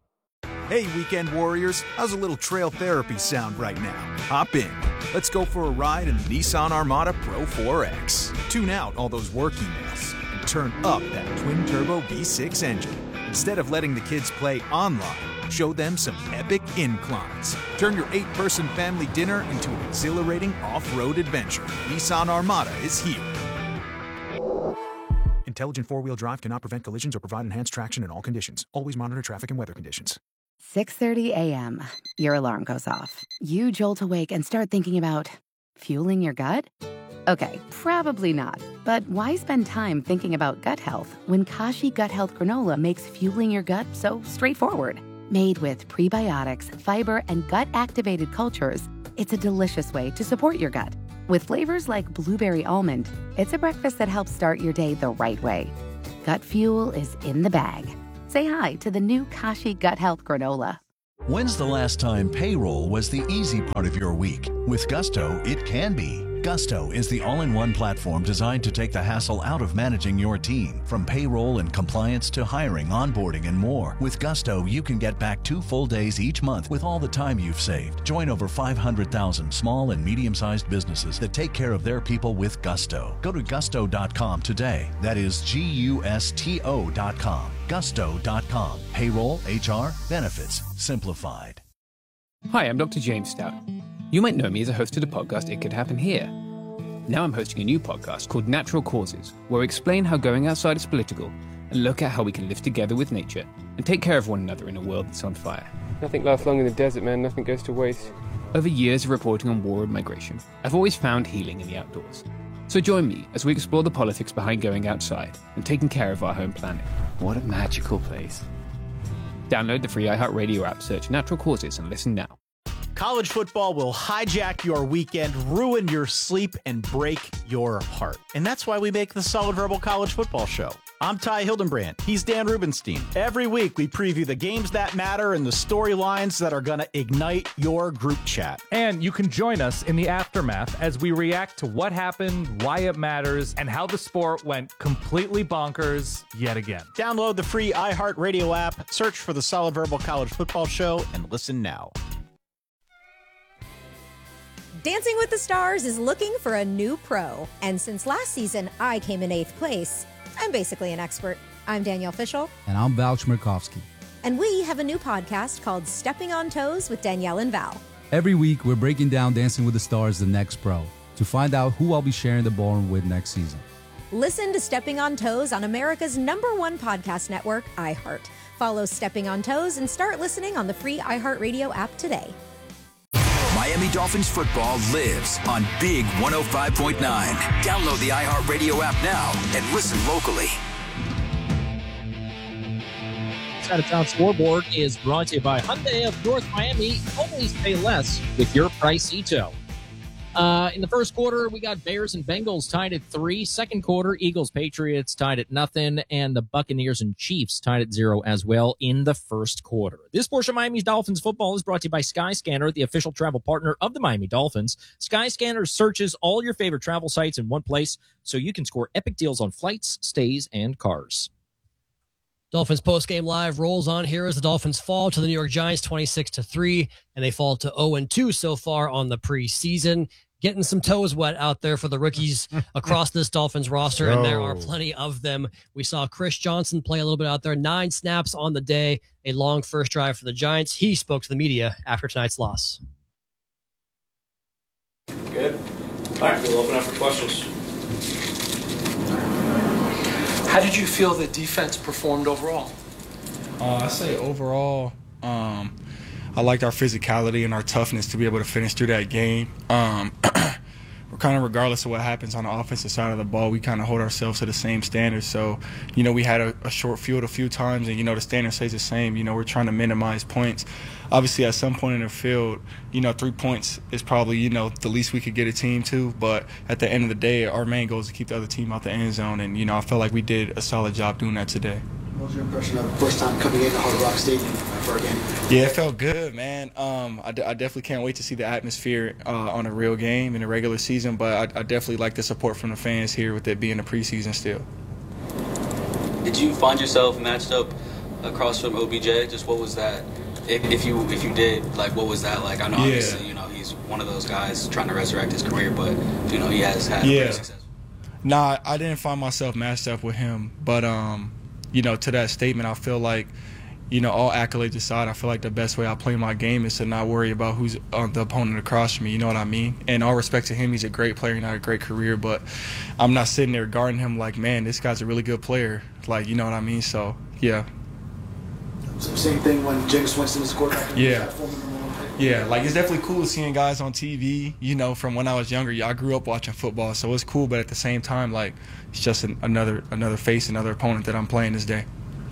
S13: Hey, Weekend Warriors, how's a little trail therapy sound right now? Hop in. Let's go for a ride in the Nissan Armada Pro four X. Tune out all those work emails and turn up that twin-turbo V six engine. Instead of letting the kids play online, show them some epic inclines. Turn your eight-person family dinner into an exhilarating off-road adventure. Nissan Armada is here. Intelligent four-wheel drive cannot prevent collisions or provide enhanced traction in all conditions. Always monitor traffic and weather conditions.
S14: six thirty a.m. Your alarm goes off. You jolt awake and start thinking about fueling your gut? Okay, probably not. But why spend time thinking about gut health when Kashi Gut Health Granola makes fueling your gut so straightforward? Made with prebiotics, fiber, and gut-activated cultures, it's a delicious way to support your gut. With flavors like blueberry almond, it's a breakfast that helps start your day the right way. Gut Fuel is in the bag. Say hi to the new Kashi Gut Health Granola.
S15: When's the last time payroll was the easy part of your week? With Gusto, it can be. Gusto is the all-in-one platform designed to take the hassle out of managing your team. From payroll and compliance to hiring, onboarding, and more. With Gusto, you can get back two full days each month with all the time you've saved. Join over five hundred thousand small and medium-sized businesses that take care of their people with Gusto. Go to gusto dot com today. That is G U S T O dot com. gusto dot com. Payroll, H R, benefits, simplified.
S16: Hi, I'm Doctor James Stout. You might know me as a host of the podcast It Could Happen Here. Now I'm hosting a new podcast called Natural Causes, where we explain how going outside is political and look at how we can live together with nature and take care of one another in a world that's on fire.
S17: Nothing lasts long in the desert, man. Nothing goes to waste.
S16: Over years of reporting on war and migration, I've always found healing in the outdoors. So join me as we explore the politics behind going outside and taking care of our home planet. What a magical place. Download the free iHeartRadio app, search Natural Causes, and listen now.
S21: College football will hijack your weekend, ruin your sleep, and break your heart. And that's why we make the Solid Verbal College Football Show. I'm Ty Hildenbrand. He's Dan Rubenstein. Every week, we preview the games that matter and the storylines that are going to ignite your group chat.
S22: And you can join us in the aftermath as we react to what happened, why it matters, and how the sport went completely bonkers yet again.
S21: Download the free iHeartRadio app, search for the Solid Verbal College Football Show, and listen now.
S23: Dancing with the Stars is looking for a new pro. And since last season, I came in eighth place. I'm basically an expert. I'm Danielle Fishel.
S27: And I'm Val Chmerkovsky.
S23: And we have a new podcast called Stepping on Toes with Danielle and Val.
S27: Every week, we're breaking down Dancing with the Stars, the next pro, to find out who I'll be sharing the ballroom with next season.
S23: Listen to Stepping on Toes on America's number one podcast network, iHeart. Follow Stepping on Toes and start listening on the free iHeartRadio app today.
S18: Miami Dolphins football lives on Big one oh five point nine. Download the iHeartRadio app now and listen locally.
S19: Out of Town Scoreboard is brought to you by Hyundai of North Miami. Always pay less with your Pricito. Uh, in the first quarter, we got Bears and Bengals tied at three. Second quarter, Eagles, Patriots tied at nothing. And the Buccaneers and Chiefs tied at zero as well in the first quarter. This portion of Miami Dolphins football is brought to you by Skyscanner, the official travel partner of the Miami Dolphins. Skyscanner searches all your favorite travel sites in one place so you can score epic deals on flights, stays, and cars.
S2: Dolphins postgame live rolls on here as the Dolphins fall to the New York Giants twenty-six to three, and they fall to oh and two so far on the preseason. Getting some toes wet out there for the rookies across this Dolphins roster, and there are plenty of them. We saw Chris Johnson play a little bit out there, nine snaps on the day, a long first drive for the Giants. He spoke to the media after tonight's loss.
S11: Good. All right, we'll open up for questions.
S28: How did you feel the defense performed overall?
S29: Uh, I say overall, um, I liked our physicality and our toughness to be able to finish through that game. Um, we're kind of, regardless of what happens on the offensive side of the ball, we kind of hold ourselves to the same standards. So, you know, we had a, a short field a few times, and, you know, the standard stays the same. You know, we're trying to minimize points. Obviously, at some point in the field, you know, three points is probably, you know, the least we could get a team to. But at the end of the day, our main goal is to keep the other team out the end zone. And, you know, I felt like we did a solid job doing that today.
S9: What was your impression of the first time coming into Hard Rock Stadium for a game?
S29: Yeah, it felt good, man. Um, I, d- I definitely can't wait to see the atmosphere uh, on a real game in a regular season, but I, I definitely like the support from the fans here with it being a preseason still.
S8: Did you find yourself matched up across from O B J? Just what was that? If, if you if you did, like, what was that like? I know,
S29: Yeah.
S8: obviously, you know, he's one of those guys trying to resurrect his career, but, you know, he has had
S29: Yeah.
S8: great success.
S29: Nah, I didn't find myself matched up with him, but um, you know, to that statement, I feel like, you know, all accolades aside, I feel like the best way I play my game is to not worry about who's on the opponent across from me. You know what I mean? And all respect to him, he's a great player and had a great career, but I'm not sitting there guarding him like, man, this guy's a really good player. Like, you know what I mean? So, yeah.
S9: So same thing when Jameis Winston was quarterback.
S29: Yeah. Yeah, like, it's definitely cool seeing guys on T V, you know, from when I was younger. Yeah, I grew up watching football, so it's cool, but at the same time, like, it's just an, another another face, another opponent that I'm playing this day.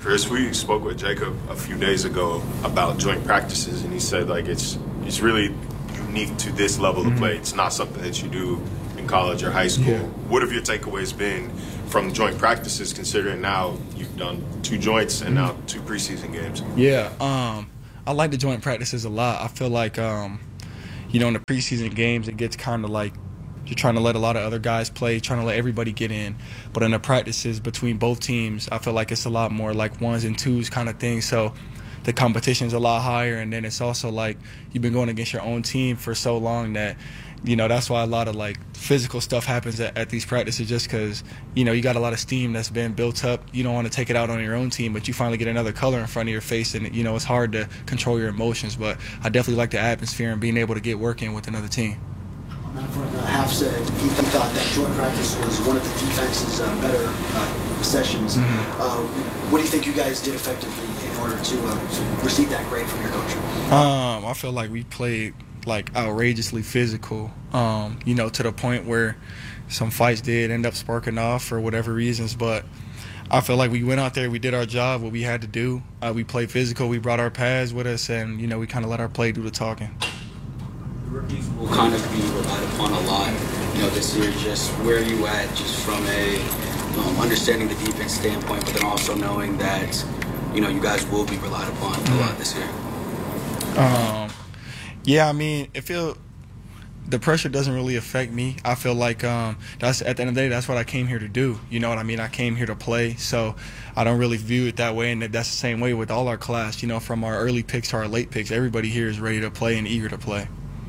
S5: Chris, we spoke with Jacob a few days ago about joint practices, and he said like it's it's really unique to this level mm-hmm. of play. It's not something that you do in college or high school. Yeah. What have your takeaways been from joint practices, considering now you've done two joints and mm-hmm. now two preseason games?
S29: Yeah, um, I like the joint practices a lot. I feel like, um, you know, in the preseason games, it gets kind of like you're trying to let a lot of other guys play, trying to let everybody get in. But in the practices between both teams, I feel like it's a lot more like ones and twos kind of thing. So the competition's a lot higher, and then it's also like you've been going against your own team for so long that, you know, that's why a lot of like physical stuff happens at, at these practices, just because, you know, you got a lot of steam that's been built up. You don't want to take it out on your own team, but you finally get another color in front of your face, and, you know, it's hard to control your emotions. But I definitely like the atmosphere and being able to get working with another team.
S9: Matt Half said he, he thought that joint practice was one of the defense's uh, better uh, sessions. Mm-hmm. Uh, what do you think you guys did effectively in order to, uh, to receive that grade from your coach?
S29: Um, I feel like we played like outrageously physical, um, you know, to the point where some fights did end up sparking off for whatever reasons. But I feel like we went out there, we did our job, what we had to do. Uh, we played physical, we brought our pads with us, and, you know, we kind of let our play do the talking.
S8: Rookies will kind of be relied upon a lot, you know, this year. Just where are you at, just from a um, understanding the defense standpoint, but then also knowing that, you know, you guys will be relied upon mm-hmm. a lot this year?
S29: Um, yeah, I mean, it feel the pressure doesn't really affect me. I feel like um, that's at the end of the day, that's what I came here to do. You know what I mean? I came here to play, so I don't really view it that way. And that's the same way with all our class. You know, from our early picks to our late picks, everybody here is ready to play and eager to play.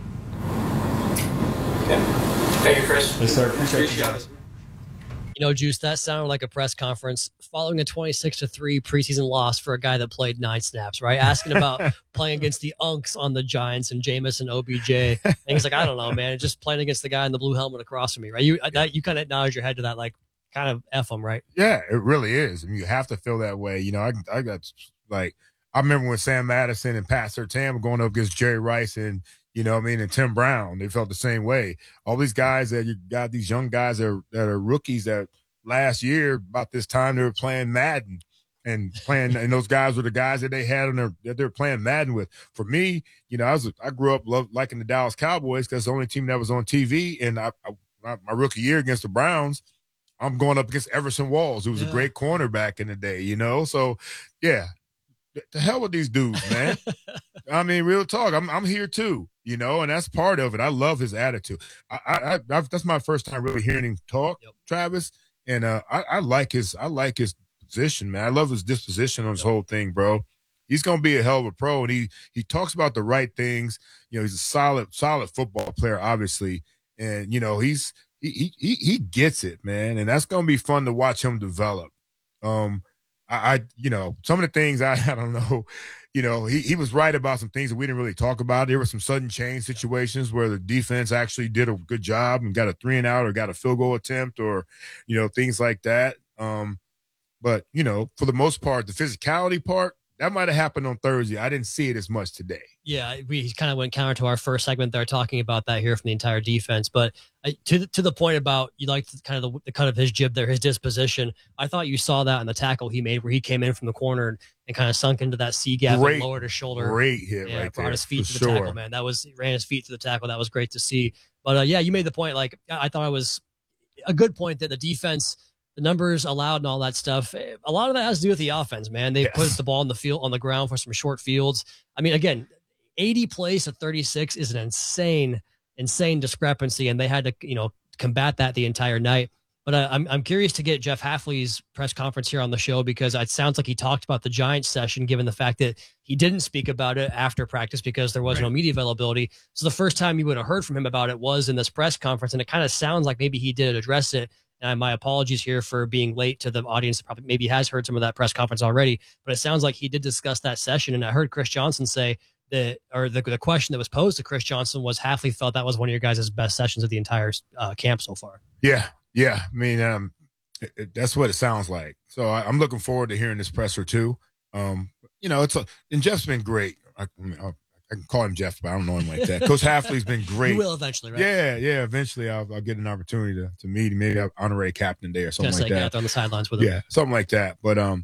S11: Yeah. Thank you, Chris.
S29: Yes, sir.
S11: Appreciate you guys.
S2: You know, Juice, that sounded like a press conference following a twenty-six to three preseason loss for a guy that played nine snaps, right? Asking about playing against the Unks on the Giants and Jameis and O B J. And he's like, I don't know, man. Just playing against the guy in the blue helmet across from me, right? You that, you kind of nod your head to that, like, kind of F him, right?
S1: Yeah, it really is. I mean, you have to feel that way. You know, I, I got, like, I remember when Sam Madison and Pat Surtain were going up against Jerry Rice and, you know what I mean, and Tim Brown, they felt the same way. All these guys that you got, these young guys that are, that are rookies that last year, about this time, they were playing Madden and playing, and those guys were the guys that they had on their, that they were playing Madden with. For me, you know, I was, I grew up love, liking the Dallas Cowboys because the only team that was on T V. And I, I my, my rookie year against the Browns, I'm going up against Everson Walls, who was yeah. a great cornerback in the day, you know? So, yeah, the hell with these dudes, man. I mean, real talk, I'm I'm here too, you know, and that's part of it. I love his attitude. I, I, I that's my first time really hearing him talk, yep. Travis. And uh, I, I like his, I like his position, man. I love his disposition on this whole thing, bro. He's gonna be a hell of a pro, and he he talks about the right things. You know, he's a solid, solid football player, obviously, and you know he's he he he gets it, man, and that's gonna be fun to watch him develop. Um, I, I you know some of the things I I don't know. You know, he, he was right about some things that we didn't really talk about. There were some sudden change situations where the defense actually did a good job and got a three and out or got a field goal attempt or, you know, things like that. Um, but, you know, for the most part, the physicality part, that might have happened on Thursday. I didn't see it as much today.
S2: Yeah, we kind of went counter to our first segment there talking about that here from the entire defense. But uh, to the, to the point about you like kind of the, the cut of his jib there, his disposition, I thought you saw that in the tackle he made where he came in from the corner and, and kind of sunk into that C gap
S1: great,
S2: and lowered his shoulder.
S1: Great hit
S2: yeah,
S1: right
S2: brought
S1: there.
S2: his feet to the
S1: sure.
S2: tackle, man. That was ran his feet to the tackle. That was great to see. But, uh, yeah, you made the point. Like, I thought it was a good point that the defense – the numbers allowed and all that stuff. A lot of that has to do with the offense, man. They yes. put the ball on the field, on the ground for some short fields. I mean, again, eighty plays to thirty-six is an insane, insane discrepancy, and they had to, you know, combat that the entire night. But uh, I'm I'm curious to get Jeff Hafley's press conference here on the show because it sounds like he talked about the Giants session, given the fact that he didn't speak about it after practice because there was right. no media availability. So the first time you would have heard from him about it was in this press conference, and it kind of sounds like maybe he did address it. And my apologies here for being late to the audience that probably maybe has heard some of that press conference already, but it sounds like he did discuss that session. And I heard Chris Johnson say that, or the, the question that was posed to Chris Johnson was Hafley felt that was one of your guys' best sessions of the entire uh, camp so far.
S1: Yeah. Yeah. I mean, um, it, it, that's what it sounds like. So I, I'm looking forward to hearing this presser too. Um, you know, it's a, and Jeff's been great. I, I mean, I'll, I can call him Jeff, but I don't know him like that. Coach Hafley's been great.
S2: You will eventually, right?
S1: Yeah, yeah. Eventually, I'll, I'll get an opportunity to, to meet him. Maybe I'll honorary captain day or something
S2: Just
S1: like
S2: like
S1: that.
S2: that on the sidelines with him.
S1: Yeah, something like that. But um,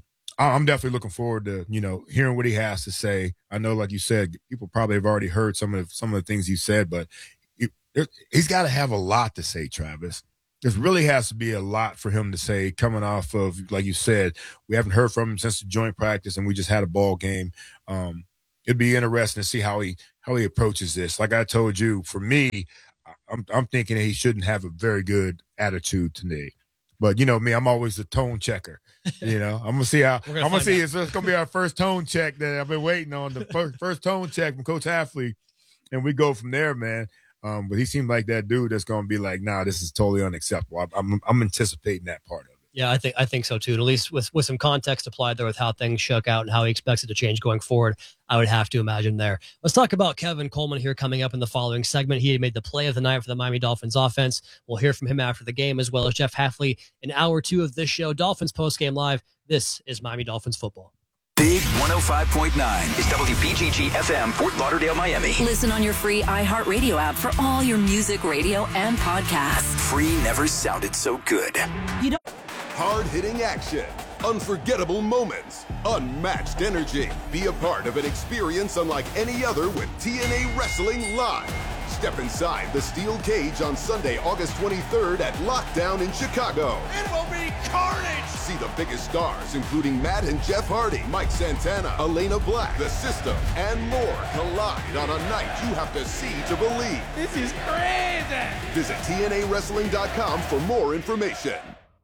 S1: I'm definitely looking forward to, you know, hearing what he has to say. I know, like you said, people probably have already heard some of the, some of the things he said, but he, he's got to have a lot to say, Travis. There really has to be a lot for him to say coming off of, like you said, we haven't heard from him since the joint practice and we just had a ball game. Um, it'd be interesting to see how he how he approaches this. Like I told you, for me, I'm, I'm thinking he shouldn't have a very good attitude today. But, you know me, I'm always a tone checker. You know, I'm going to see how – I'm going to see – it's, it's going to be our first tone check that I've been waiting on, the first, first tone check from Coach Hafley, and we go from there, man. Um, but he seemed like that dude that's going to be like, nah, this is totally unacceptable. I'm, I'm, I'm anticipating that part of it.
S2: Yeah, I think I think so too. And at least with, with some context applied there with how things shook out and how he expects it to change going forward, I would have to imagine there. Let's talk about Kevin Coleman here coming up in the following segment. He made the play of the night for the Miami Dolphins offense. We'll hear from him after the game, as well as Jeff Hafley in hour two of this show, Dolphins Postgame Live. This is Miami Dolphins football.
S18: Big one oh five point nine is W P G G F M, Fort Lauderdale, Miami.
S4: Listen on your free iHeartRadio app for all your music, radio, and podcasts.
S18: Free never sounded so good.
S4: You don't.
S3: Hard-hitting action, unforgettable moments, unmatched energy. Be a part of an experience unlike any other with T N A Wrestling Live. Step inside the steel cage on Sunday, August twenty-third at Lockdown in Chicago.
S6: It will be carnage!
S3: See the biggest stars, including Matt and Jeff Hardy, Mike Santana, Elena Black, The System, and more collide on a night you have to see to believe.
S6: This is crazy!
S3: Visit T N A wrestling dot com for more information.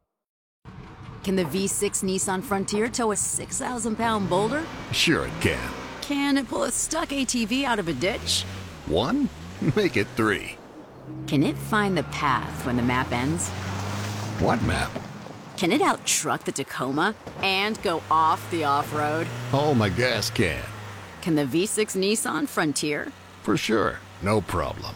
S4: Can the V six Nissan Frontier tow a six thousand pound boulder?
S7: Sure it can.
S4: Can it pull a stuck A T V out of a ditch?
S7: One? Make it three.
S4: Can it find the path when the map ends?
S7: What map?
S4: Can it out-truck the Tacoma and go off the off-road?
S7: Oh, my gas can.
S4: Can the V six Nissan Frontier?
S7: For sure. No problem.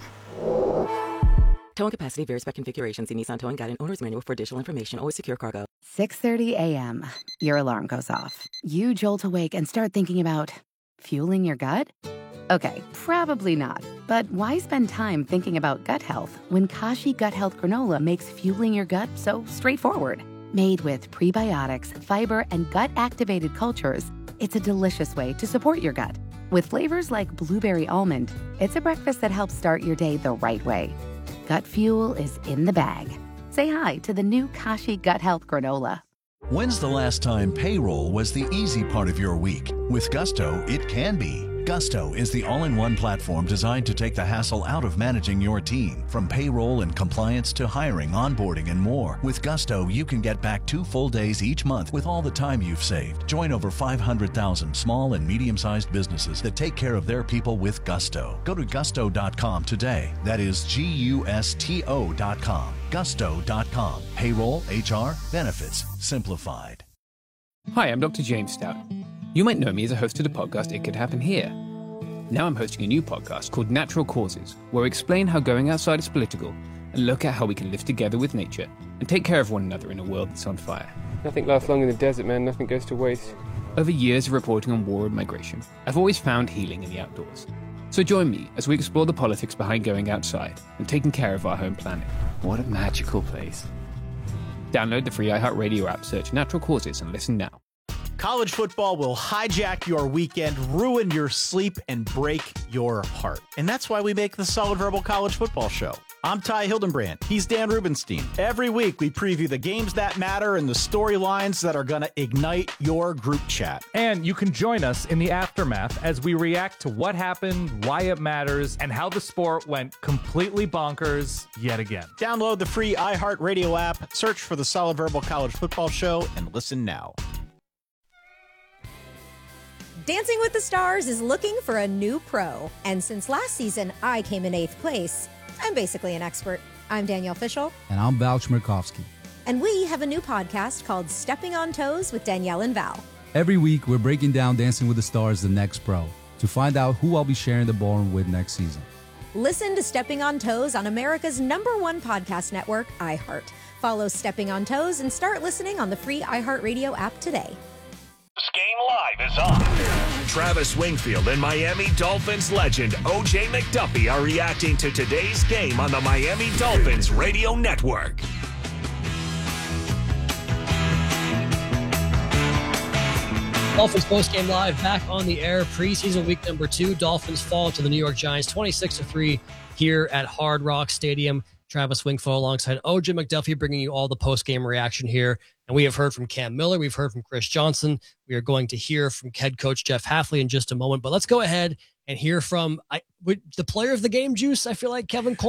S10: Towing capacity varies by configuration. See Nissan Towing Guide and Owner's Manual for additional information. Always secure cargo.
S14: six thirty a.m. Your alarm goes off. You jolt awake and start thinking about fueling your gut? Okay, probably not. But why spend time thinking about gut health when Kashi Gut Health Granola makes fueling your gut so straightforward? Made with prebiotics, fiber, and gut-activated cultures, it's a delicious way to support your gut. With flavors like blueberry almond, it's a breakfast that helps start your day the right way. Gut fuel is in the bag. Say hi to the new Kashi Gut Health Granola.
S15: When's the last time payroll was the easy part of your week? With Gusto, it can be. Gusto is the all-in-one platform designed to take the hassle out of managing your team. From payroll and compliance to hiring, onboarding, and more. With Gusto, you can get back two full days each month with all the time you've saved. Join over five hundred thousand small and medium-sized businesses that take care of their people with Gusto. Go to gusto dot com today. That is G U S T O dot com. gusto dot com. Payroll, H R, benefits, simplified.
S16: Hi, I'm Doctor James Stout. You might know me as a host of the podcast It Could Happen Here. Now I'm hosting a new podcast called Natural Causes, where we explain how going outside is political and look at how we can live together with nature and take care of one another in a world that's on fire.
S17: Nothing lasts long in the desert, man. Nothing goes to waste.
S16: Over years of reporting on war and migration, I've always found healing in the outdoors. So join me as we explore the politics behind going outside and taking care of our home planet. What a magical place. Download the free iHeartRadio app, search Natural Causes, and listen now.
S21: College football will hijack your weekend, ruin your sleep, and break your heart. And that's why we make the Solid Verbal College Football Show. I'm Ty Hildenbrand. He's Dan Rubenstein. Every week, we preview the games that matter and the storylines that are going to ignite your group chat.
S22: And you can join us in the aftermath as we react to what happened, why it matters, and how the sport went completely bonkers yet again.
S21: Download the free iHeartRadio app, search for the Solid Verbal College Football Show, and listen now.
S23: Dancing with the Stars is looking for a new pro. And since last season, I came in eighth place. I'm basically an expert. I'm Danielle Fishel.
S27: And I'm Val Chmerkovsky.
S23: And we have a new podcast called Stepping on Toes with Danielle and Val.
S27: Every week, we're breaking down Dancing with the Stars, the next pro, to find out who I'll be sharing the ballroom with next season.
S23: Listen to Stepping on Toes on America's number one podcast network, iHeart. Follow Stepping on Toes and start listening on the free iHeartRadio app today.
S12: Game Live is on. Travis Wingfield and Miami Dolphins legend O J McDuffie are reacting to today's game on the Miami Dolphins Radio Network.
S2: Dolphins postgame live back on the air. Preseason week number two. Dolphins fall to the New York Giants twenty-six to three here at Hard Rock Stadium. Travis Wingfield alongside O J McDuffie bringing you all the postgame reaction here. And we have heard from Cam Miller. We've heard from Chris Johnson. We are going to hear from head coach Jeff Hafley in just a moment. But let's go ahead and hear from I, the player of the game, Juice. I feel like Kevin Coleman.